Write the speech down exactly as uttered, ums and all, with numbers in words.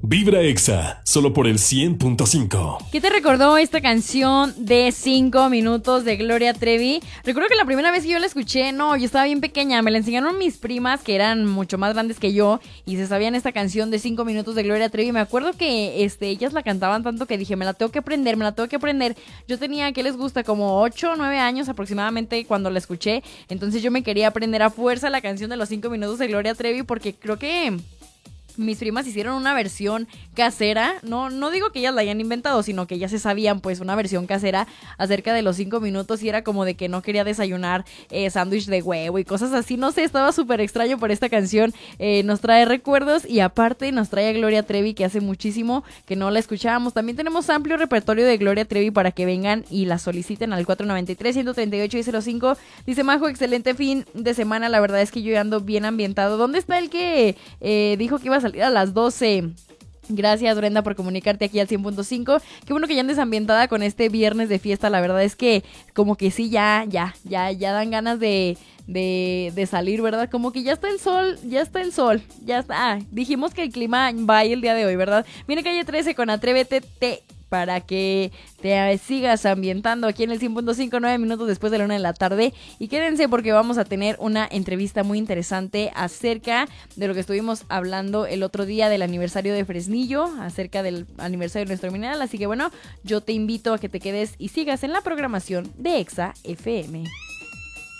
Vibra Exa, solo por el cien punto cinco. ¿Qué te recordó esta canción de cinco minutos de Gloria Trevi? Recuerdo que la primera vez que yo la escuché, no, yo estaba bien pequeña, me la enseñaron mis primas que eran mucho más grandes que yo y se sabían esta canción de cinco minutos de Gloria Trevi. Me acuerdo que este, ellas la cantaban tanto que dije, me la tengo que aprender, me la tengo que aprender. Yo tenía, ¿qué les gusta? Como ocho o nueve años aproximadamente cuando la escuché, entonces yo me quería aprender a fuerza la canción de los cinco minutos de Gloria Trevi porque creo que mis primas hicieron una versión casera, no, no digo que ellas la hayan inventado, sino que ellas se sabían pues una versión casera acerca de los cinco minutos y era como de que no quería desayunar eh, sándwich de huevo y cosas así, no sé, estaba súper extraño por esta canción, eh, nos trae recuerdos y aparte nos trae a Gloria Trevi que hace muchísimo que no la escuchábamos. También tenemos amplio repertorio de Gloria Trevi para que vengan y la soliciten al cuatro nueve tres, uno tres ocho y cero cinco. Dice Majo, excelente fin de semana, la verdad es que yo ando bien ambientado. ¿Dónde está el que eh, dijo que iba a salir a las doce? Gracias, Brenda, por comunicarte aquí al cien punto cinco. Qué bueno que ya andes ambientada con este viernes de fiesta. La verdad es que como que sí, ya, ya, ya, ya dan ganas de, de, de salir, ¿verdad? Como que ya está el sol, ya está el sol, ya está. Ah, dijimos que el clima va ahí el día de hoy, ¿verdad? Viene Calle trece con Atrévete Te, para que te sigas ambientando aquí en el cien punto cinco, nueve minutos después de la una de la tarde. Y quédense porque vamos a tener una entrevista muy interesante acerca de lo que estuvimos hablando el otro día del aniversario de Fresnillo, acerca del aniversario de nuestro mineral. Así que bueno, yo te invito a que te quedes y sigas en la programación de Exa F M.